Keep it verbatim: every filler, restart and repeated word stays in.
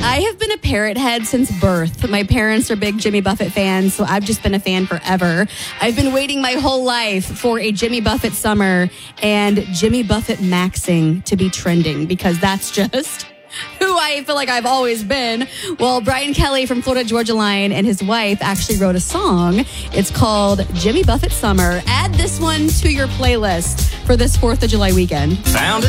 I have been a Parrot head since birth. My parents are big Jimmy Buffett fans, so I've just been a fan forever. I've been waiting my whole life for a Jimmy Buffett summer and Jimmy Buffett maxing to be trending, because that's just who I feel like I've always been. Well, Brian Kelly from Florida Georgia Line and his wife actually wrote a song. It's called Jimmy Buffett Summer. Add this one to your playlist for this fourth of July weekend. Found